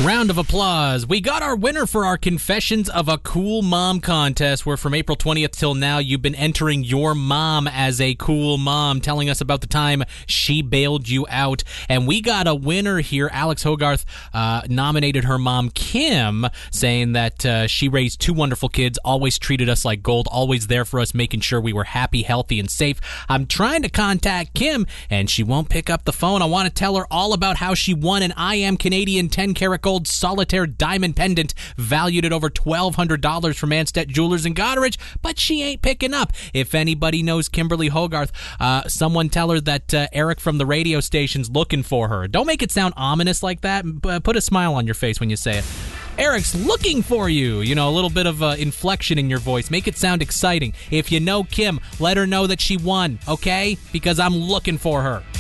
Round of applause. We got our winner for our Confessions of a Cool Mom contest, where from April 20th till now, you've been entering your mom as a cool mom, telling us about the time she bailed you out. And we got a winner here. Alex Hogarth nominated her mom, Kim, saying that she raised two wonderful kids, always treated us like gold, always there for us, making sure we were happy, healthy, and safe. I'm trying to contact Kim, and she won't pick up the phone. I want to tell her all about how she won an I Am Canadian 10-karat gold solitaire diamond pendant valued at over $1,200 from Anstett Jewelers in Goderich, but she ain't picking up. If anybody knows Kimberly Hogarth, someone tell her that Eric from the radio station's looking for her. Don't make it sound ominous like that. Put a smile on your face when you say it. Eric's looking for you. You know, a little bit of inflection in your voice. Make it sound exciting. If you know Kim, let her know that she won, okay? Because I'm looking for her.